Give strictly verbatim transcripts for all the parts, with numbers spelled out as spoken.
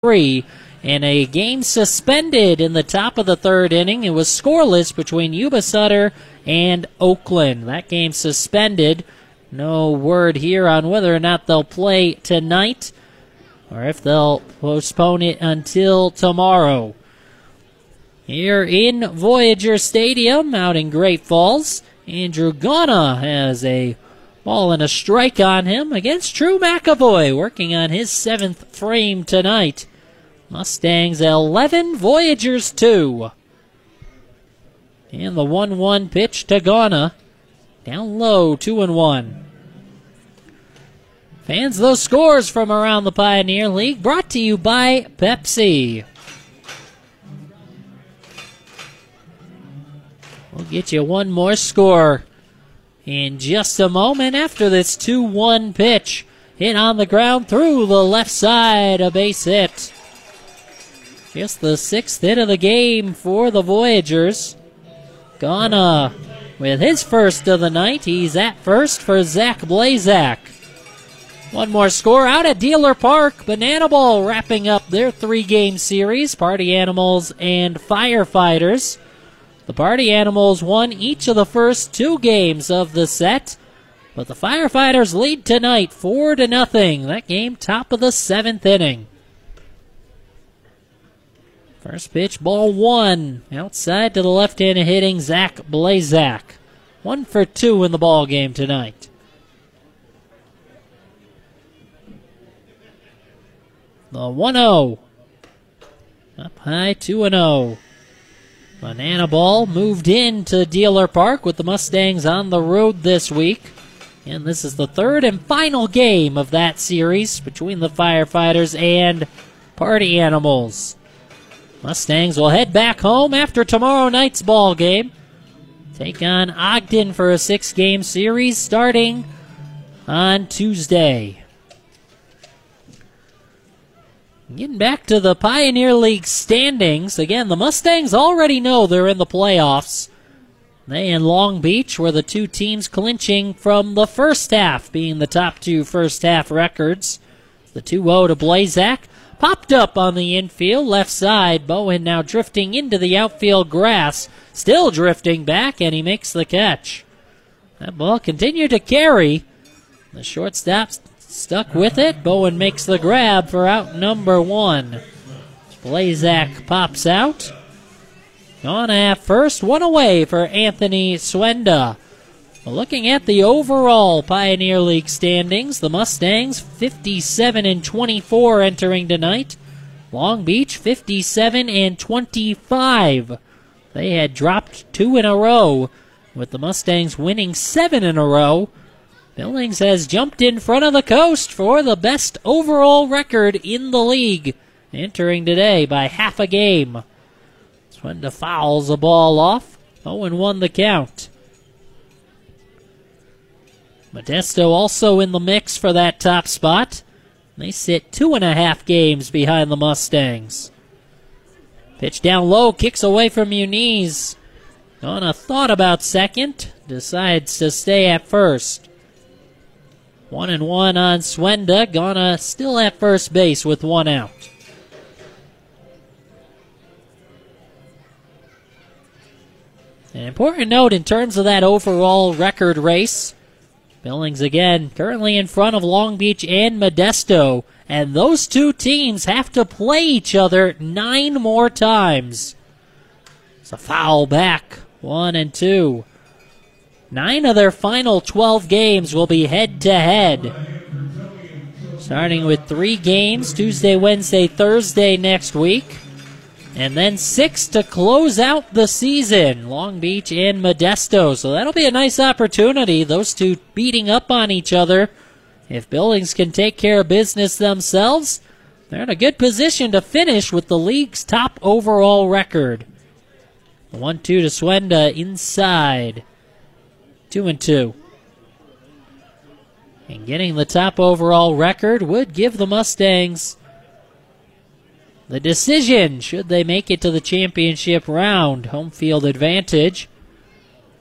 three. And a game suspended in the top of the third inning. It was scoreless between Yuba Sutter and Oakland. That game suspended. No word here on whether or not they'll play tonight or if they'll postpone it until tomorrow. Here in Voyager Stadium out in Great Falls, Andrew Gauna has a ball and a strike on him against Drew McAvoy, working on his seventh frame tonight. Mustangs eleven, Voyagers two. And the one one pitch to Gauna. Down low, two and one. Fans, those scores from around the Pioneer League brought to you by Pepsi. We'll get you one more score in just a moment after this two one pitch. Hit on the ground through the left side, a base hit. Just the sixth hit of the game for the Voyagers. Gauna with his first of the night. He's at first for Zach Blazak. One more score out at Dealer Park. Banana Ball wrapping up their three-game series. Party Animals and Firefighters. The Party Animals won each of the first two games of the set, but the Firefighters lead tonight four to nothing. That game top of the seventh inning. First pitch, ball one. Outside to the left-handed hitting Zach Blazak. One for two in the ball game tonight. The one oh. Up high, two and oh. Banana Ball moved into Dealer Park with the Mustangs on the road this week. And this is the third and final game of that series between the Firefighters and Party Animals. Mustangs will head back home after tomorrow night's ball game. Take on Ogden for a six-game series starting on Tuesday. Getting back to the Pioneer League standings. Again, the Mustangs already know they're in the playoffs. They and Long Beach were the two teams clinching from the first half, being the top two first half records. The two oh to Blazak. Popped up on the infield, left side. Bowen now drifting into the outfield grass. Still drifting back, and he makes the catch. That ball continued to carry. The shortstop stuck with it. Bowen makes the grab for out number one. Blazak pops out. On at first, one away for Anthony Swenda. Looking at the overall Pioneer League standings, the Mustangs fifty-seven and twenty-four entering tonight. Long Beach fifty-seven and twenty-five. They had dropped two in a row, with the Mustangs winning seven in a row. Billings has jumped in front of the Coast for the best overall record in the league, entering today by half a game. Swenda fouls the ball off. oh and one the count. Modesto also in the mix for that top spot. They sit two and a half games behind the Mustangs. Pitch down low, kicks away from Muniz. Gauna thought about second, decides to stay at first. One and one on Swenda. Gauna still at first base with one out. An important note in terms of that overall record race. Billings again currently in front of Long Beach and Modesto, and those two teams have to play each other nine more times. It's a foul back, one and two. Nine of their final twelve games will be head-to-head. Starting with three games, Tuesday, Wednesday, Thursday next week. And then six to close out the season, Long Beach and Modesto. So that'll be a nice opportunity, those two beating up on each other. If Billings can take care of business themselves, they're in a good position to finish with the league's top overall record. one two to Swenda inside. Two and two. And getting the top overall record would give the Mustangs the decision, should they make it to the championship round. Home field advantage.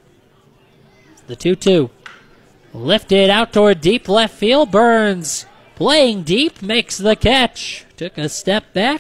The two two. Lifted out toward deep left field. Burns Playing deep, makes the catch. Took a step back.